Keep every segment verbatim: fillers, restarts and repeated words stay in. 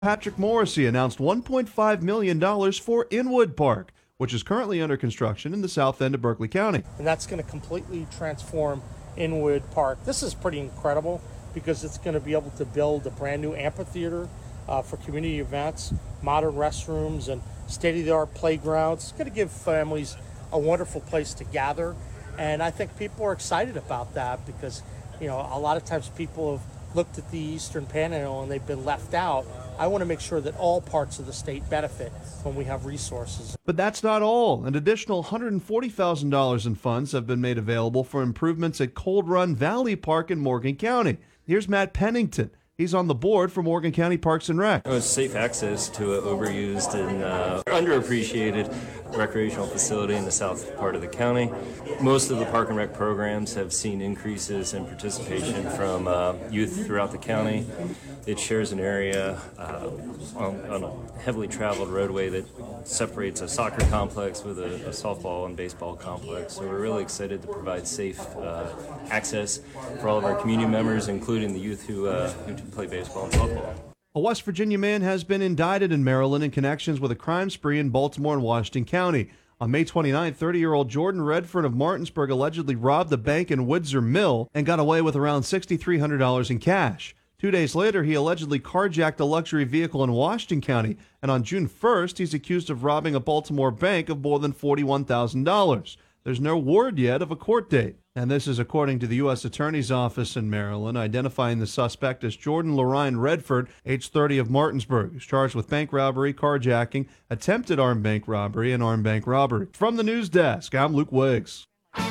Patrick Morrissey announced one point five million dollars for Inwood Park, which is currently under construction in the south end of Berkeley County. And that's going to completely transform Inwood Park. This is pretty incredible because it's going to be able to build a brand new amphitheater uh, for community events, modern restrooms, and state-of-the-art playgrounds. It's going to give families a wonderful place to gather. And I think people are excited about that because, you know, a lot of times people have looked at the Eastern Panhandle and they've been left out. I want to make sure that all parts of the state benefit when we have resources. But that's not all. An additional one hundred forty thousand dollars in funds have been made available for improvements at Cold Run Valley Park in Morgan County. Here's Matt Pennington. He's on the board for Morgan County Parks and Rec. It was safe access to an overused and uh, underappreciated recreational facility in the south part of the county. Most of the Park and Rec programs have seen increases in participation from uh, youth throughout the county. It shares an area uh, on, on a heavily traveled roadway that separates a soccer complex with a, a softball and baseball complex. So we're really excited to provide safe uh, access for all of our community members, including the youth who, uh, who play baseball and softball. A West Virginia man has been indicted in Maryland in connections with a crime spree in Baltimore and Washington County. On May twenty-ninth, thirty-year-old Jordan Redford of Martinsburg allegedly robbed a bank in Windsor Mill and got away with around six thousand three hundred dollars in cash. Two days later, he allegedly carjacked a luxury vehicle in Washington County, and on June first, he's accused of robbing a Baltimore bank of more than forty-one thousand dollars. There's no word yet of a court date. And this is according to the U S Attorney's Office in Maryland, identifying the suspect as Jordan Lorine Redford, age thirty, of Martinsburg. He's charged with bank robbery, carjacking, attempted armed bank robbery, and armed bank robbery. From the news desk, I'm Luke Wiggs.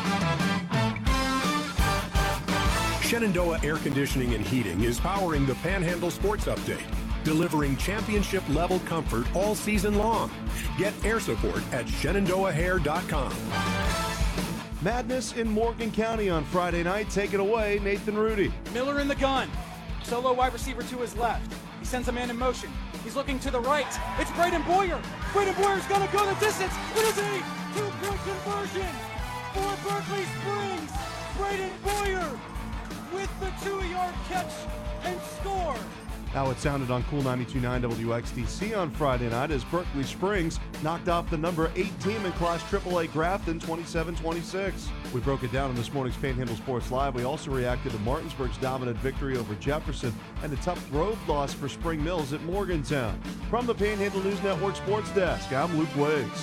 Shenandoah Air Conditioning and Heating is powering the Panhandle Sports Update, delivering championship-level comfort all season long. Get air support at shenandoah hair dot com. Madness in Morgan County on Friday night. Take it away, Nathan Rudy. Miller in the gun. Solo wide receiver to his left. He sends a man in motion. He's looking to the right. It's Braden Boyer. Braden Boyer's going to go the distance. It is a two-point conversion for Berkeley Springs. Braden Boyer with the two-yard catch and score. How it sounded on Cool ninety-two point nine W X D C on Friday night as Berkeley Springs knocked off the number eight team in Class triple A Grafton twenty-seven twenty-six. We broke it down in this morning's Panhandle Sports Live. We also reacted to Martinsburg's dominant victory over Jefferson and a tough road loss for Spring Mills at Morgantown. From the Panhandle News Network Sports Desk, I'm Luke Wiggs.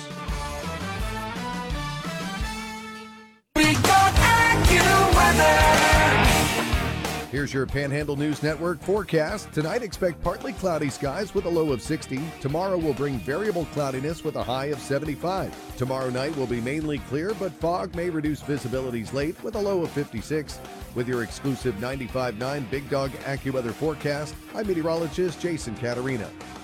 We got AccuWeather. Here's your Panhandle News Network forecast. Tonight, expect partly cloudy skies with a low of sixty. Tomorrow will bring variable cloudiness with a high of seventy-five. Tomorrow night will be mainly clear, but fog may reduce visibilities late with a low of fifty-six. With your exclusive ninety-five point nine Big Dog AccuWeather forecast, I'm meteorologist Jason Caterina.